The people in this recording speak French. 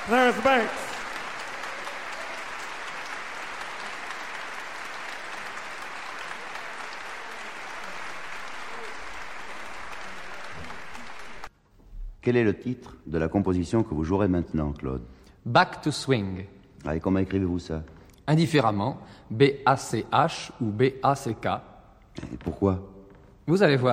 Clarence Banks. Quel est le titre de la composition que vous jouerez maintenant, Claude? Back to Swing. Et comment écrivez-vous ça? Indifféremment, B-A-C-H ou B-A-C-K. Et pourquoi? Vous allez voir.